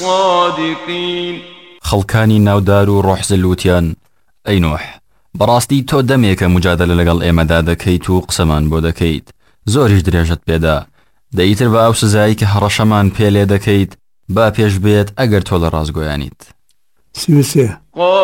صادقين. خەڵکانی ناودار و ڕۆحزل وتیان: ئەی نوح، بەڕاستی تۆ دەمێکە مجادلە لەگەڵ ئێمەدا دەکەیت و قسەمان بۆ دەکەیت، زۆریش درێژت پێدا، دەیتر بە ئەو سزایی کە هەڕەشەمان پێ لێ دەکەیت با پێش بێت ئەگەر تۆ لە ڕاستگۆیانیت.